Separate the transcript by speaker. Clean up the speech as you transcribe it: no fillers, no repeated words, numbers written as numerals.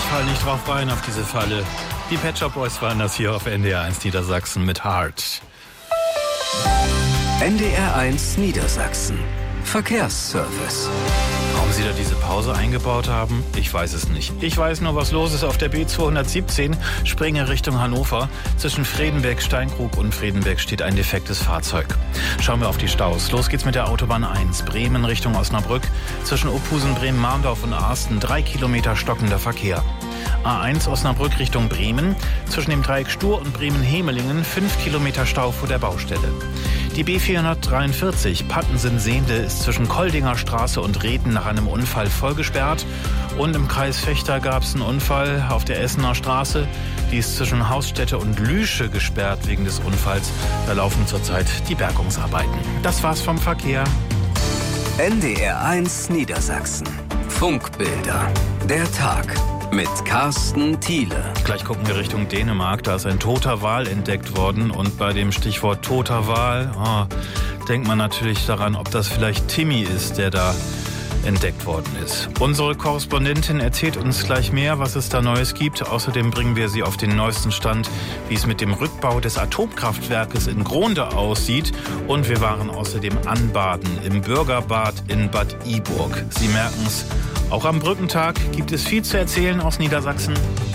Speaker 1: fall nicht drauf rein auf diese Falle. Die Pet Shop Boys waren das hier auf NDR 1 Niedersachsen mit Heart.
Speaker 2: NDR 1 Niedersachsen. Verkehrsservice.
Speaker 1: Warum Sie da diese Pause eingebaut haben, ich weiß es nicht. Ich weiß nur, was los ist auf der B217, Springe Richtung Hannover. Zwischen Fredenberg-Steinkrug und Fredenberg steht ein defektes Fahrzeug. Schauen wir auf die Staus. Los geht's mit der Autobahn 1, Bremen Richtung Osnabrück. Zwischen Ophusen, Bremen-Marndorf und Arsten 3 Kilometer stockender Verkehr. A1 Osnabrück Richtung Bremen. Zwischen dem Dreieck Stur und Bremen-Hemelingen 5 Kilometer Stau vor der Baustelle. Die B443 Pattensen-Sehnde ist zwischen Koldinger Straße und Reden nach einem Unfall vollgesperrt. Und im Kreis Vechta gab es einen Unfall auf der Essener Straße. Die ist zwischen Hausstätte und Lüsche gesperrt wegen des Unfalls. Da laufen zurzeit die Bergungsarbeiten. Das war's vom Verkehr.
Speaker 2: NDR 1 Niedersachsen. Funkbilder. Der Tag. Mit Carsten Thiele.
Speaker 1: Gleich gucken wir Richtung Dänemark. Da ist ein toter Wal entdeckt worden. Und bei dem Stichwort toter Wal denkt man natürlich daran, ob das vielleicht Timmy ist, der da entdeckt worden ist. Unsere Korrespondentin erzählt uns gleich mehr, was es da Neues gibt. Außerdem bringen wir Sie auf den neuesten Stand, wie es mit dem Rückbau des Atomkraftwerkes in Gronde aussieht. Und wir waren außerdem anbaden im Bürgerbad in Bad Iburg. Sie merken es, auch am Brückentag gibt es viel zu erzählen aus Niedersachsen.